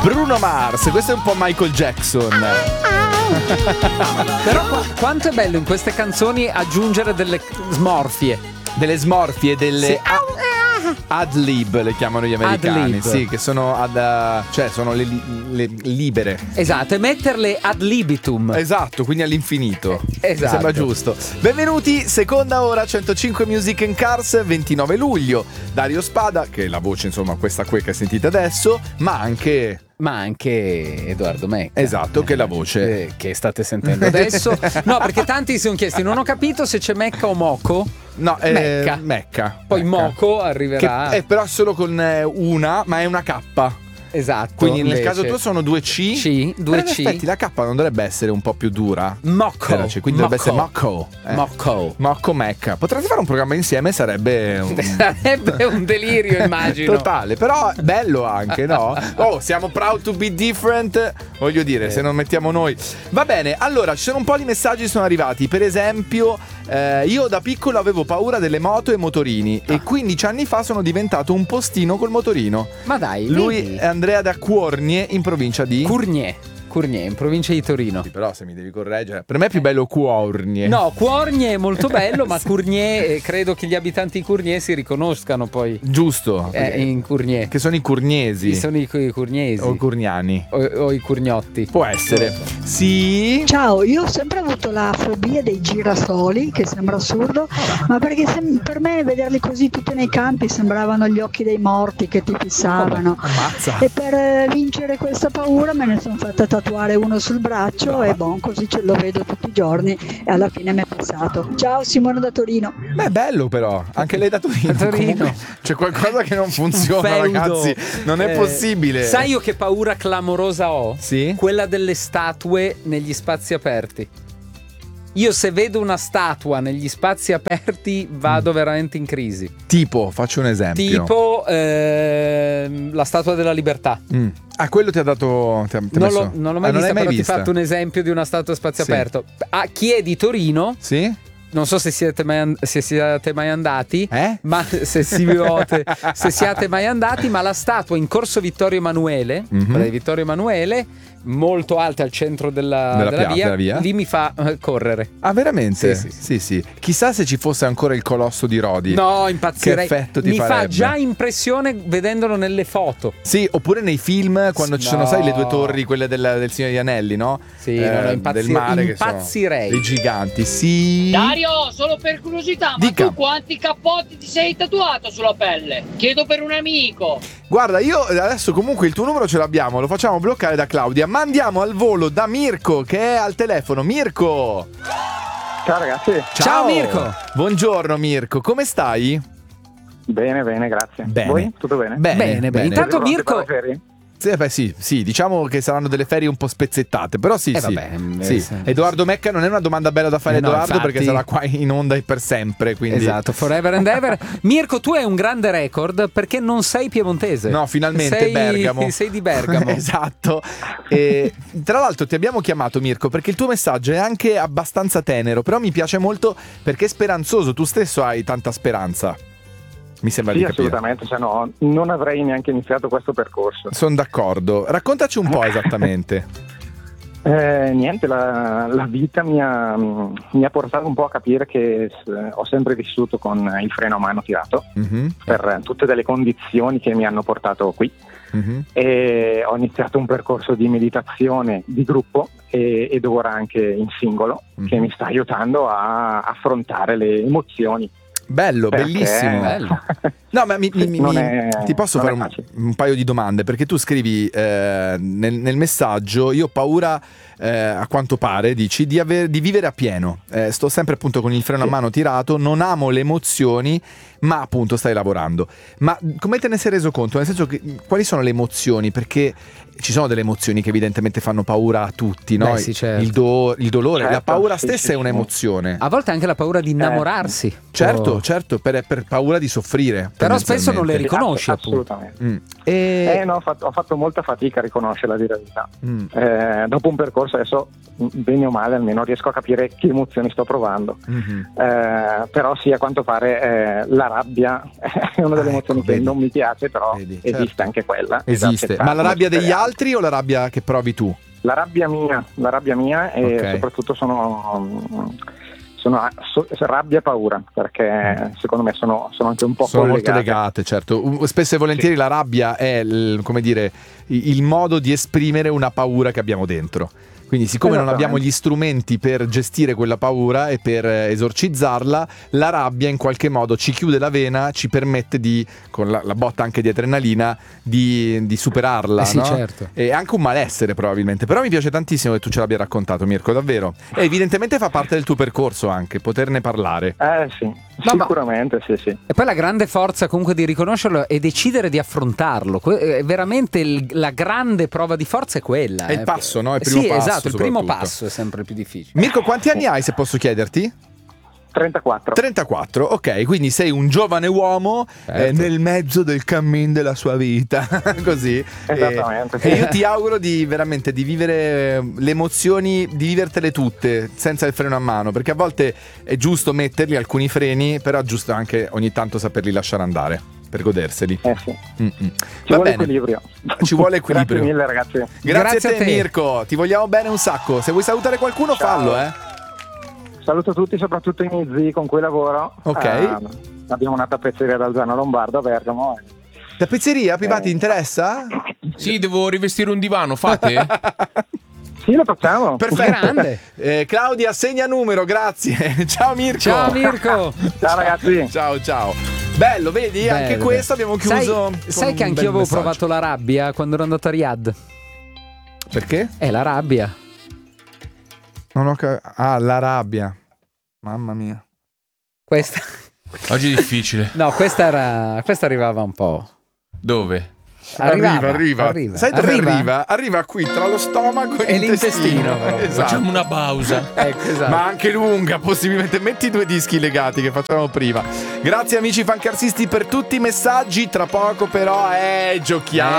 Bruno Mars, questo è un po' Michael Jackson. Però quanto è bello in queste canzoni aggiungere delle smorfie. Delle smorfie, delle ad-lib le chiamano gli americani. Ad-lib. Sì, che sono cioè sono le libere. Esatto, e metterle ad libitum. Esatto, quindi all'infinito. Esatto. Mi sembra giusto. Benvenuti, seconda ora, 105 Music and Cars, 29 luglio. Dario Spada, che è la voce, insomma, questa qui che sentite adesso, ma anche Edoardo Mecca. Esatto, che è la voce che state sentendo adesso. No, perché tanti si sono chiesti, non ho capito se c'è Mecca o Moco. No, Mecca. Poi Mecca. Moco arriverà. Che è però solo con una, ma è una K. Esatto. Quindi nel invece, caso tuo sono due C. Due C. Aspetti, la K non dovrebbe essere un po' più dura? Mocco. Quindi dovrebbe essere Mocco. Mocco Mecca. Potreste fare un programma insieme, sarebbe un delirio, immagino. Totale, però bello anche, no? Oh, siamo proud to be different. Voglio dire, se non mettiamo noi. Va bene, allora, ci sono un po' di messaggi che sono arrivati. Per esempio, io da piccolo avevo paura delle moto e motorini e 15 anni fa sono diventato un postino col motorino. Ma dai, lui vedi? è Andrea da Cuornie, in provincia di Curnie, in provincia di Torino. Sì, però se mi devi correggere, per me è più bello Cuornie. No, Cuornie è molto bello, ma Curnie, credo che gli abitanti di Curnie si riconoscano poi. Giusto. In Curnie. Che sono i curniesi. Sono i curniesi. O i curniani. O i curgnotti. Può essere. Sì. Ciao, io ho sempre avuto la fobia dei girasoli, che sembra assurdo, ma perché per me vederli così tutti nei campi sembravano gli occhi dei morti che ti fissavano. Ammazza. E per vincere questa paura me ne sono fatta tatuare uno sul braccio e così lo vedo tutti i giorni e alla fine mi è passato. Ciao, Simone da Torino. Beh, bello però, anche lei da Torino. Comunque, c'è qualcosa che non funziona, ragazzi. Non è possibile. Sai io che paura clamorosa ho? Sì? Quella delle statue negli spazi aperti. Io se vedo una statua negli spazi aperti vado veramente in crisi. Tipo, faccio un esempio. Tipo la Statua della Libertà. Ah, quello ti ha dato. Non l'ho mai vista, però ti ho fatto un esempio di una statua a spazio aperto. A chi è di Torino? Sì. Non so se siate mai andati, ma se siate mai andati, ma la statua in Corso Vittorio Emanuele, quella di Vittorio Emanuele, molto alta al centro della via, lì mi fa correre. Ah, veramente? Sì. Chissà se ci fosse ancora il colosso di Rodi. No, impazzirei. Che effetto ti mi farebbe? fa già impressione vedendolo nelle foto. Sì, oppure nei film quando ci sono, sai, le due torri, quelle del Signore degli Anelli, no? Sì, del mare, impazzirei. Che sono i giganti, sì. Dario, solo per curiosità, ma tu quanti cappotti ti sei tatuato sulla pelle? Chiedo per un amico. Guarda, io adesso comunque il tuo numero ce l'abbiamo, lo facciamo bloccare da Claudia, ma andiamo al volo da Mirko che è al telefono. Mirko! Ciao ragazzi. Ciao Mirko! Buongiorno Mirko, come stai? Bene, grazie. Bene. Voi? Tutto bene? Bene. Intanto Mirko... Sì, diciamo che saranno delle ferie un po' spezzettate, però sì. Edoardo Mecca non è una domanda bella da fare, Edoardo, infatti, perché sarà qua in onda per sempre, quindi... Esatto, forever and ever. Mirko, tu hai un grande record perché non sei piemontese. No, finalmente Bergamo. Sei di Bergamo. Esatto. E, tra l'altro ti abbiamo chiamato, Mirko, perché il tuo messaggio è anche abbastanza tenero, però mi piace molto perché è speranzoso, tu stesso hai tanta speranza. Mi sembra di capire. Assolutamente, se no non avrei neanche iniziato questo percorso. Sono d'accordo. Raccontaci un po' esattamente. Niente, la vita mi ha portato un po' a capire che ho sempre vissuto con il freno a mano tirato per tutte delle condizioni che mi hanno portato qui. E ho iniziato un percorso di meditazione di gruppo ed ora anche in singolo che mi sta aiutando a affrontare le emozioni. Bello, perché... bellissimo. Bello. No, ma ti posso fare un paio di domande, perché tu scrivi nel messaggio: io ho paura, a quanto pare, dici, di vivere a pieno. Sto sempre appunto con il freno a mano tirato, non amo le emozioni, ma appunto stai lavorando. Ma come te ne sei reso conto? Nel senso che quali sono le emozioni? Perché ci sono delle emozioni che evidentemente fanno paura a tutti, no? Beh, sì, certo. Il dolore, certo, la paura sì, stessa sì, è un'emozione. A volte anche la paura di innamorarsi. Certo, per paura di soffrire. Però spesso non le riconosci, assolutamente. No, ho fatto molta fatica a riconoscerla, a dire la verità. Dopo un percorso adesso, bene o male, almeno riesco a capire che emozioni sto provando. Però sì, a quanto pare la rabbia è una delle emozioni che non mi piace, però esiste anche quella. Esiste. Ma la rabbia degli altri o la rabbia che provi tu? La rabbia mia e soprattutto sono rabbia e paura, perché secondo me sono anche un po' molto legate, certo. Spesso e volentieri la rabbia è il modo di esprimere una paura che abbiamo dentro. Quindi siccome non abbiamo gli strumenti per gestire quella paura e per esorcizzarla, la rabbia in qualche modo ci chiude la vena, ci permette con la botta anche di adrenalina di superarla, sì, no? Certo. E anche un malessere probabilmente. Però mi piace tantissimo che tu ce l'abbia raccontato, Mirko, davvero. E evidentemente fa parte del tuo percorso anche, poterne parlare. Sì, sicuramente sì. E poi la grande forza comunque di riconoscerlo e decidere di affrontarlo. Veramente la grande prova di forza è quella. È il passo, no? È il primo passo. Esatto. Il primo passo è sempre più difficile. Mirko, quanti anni hai, se posso chiederti? 34, ok, quindi sei un giovane uomo nel mezzo del cammin della sua vita, così. Esattamente. E io ti auguro di vivere le emozioni, di vivertele tutte, senza il freno a mano, perché a volte è giusto metterli alcuni freni, però è giusto anche ogni tanto saperli lasciare andare per goderseli. Sì. Ci vuole equilibrio. Ci vuole equilibrio. Grazie mille, ragazzi. Grazie a te, Mirko. Ti vogliamo bene un sacco. Se vuoi salutare qualcuno, fallo, Saluto tutti, soprattutto i miei zii con cui lavoro. Ok. Abbiamo una tappezzeria ad Alzano Lombardo a Bergamo. Tappezzeria? Prima ti interessa? Sì, devo rivestire un divano, fate? Sì, lo facciamo. Perfetto. Grande. Claudia, segna numero, grazie. Ciao Mirko. Ciao Mirko. Ciao ragazzi. Ciao. Bello, vedi? Anche questo abbiamo chiuso. Sai che anch'io avevo provato la rabbia quando ero andato a Riyadh. Perché? La rabbia. Non ho la rabbia. Mamma mia. Questa. Oggi è difficile. No, questa arrivava un po'. Dove? Arriva. Sai dove arriva? Arriva qui tra lo stomaco e l'intestino. Esatto. Facciamo una pausa. Esatto. Ma anche lunga, possibilmente. Metti 2 dischi legati che facciamo prima. Grazie amici fancarsisti per tutti i messaggi. Tra poco però giochiamo.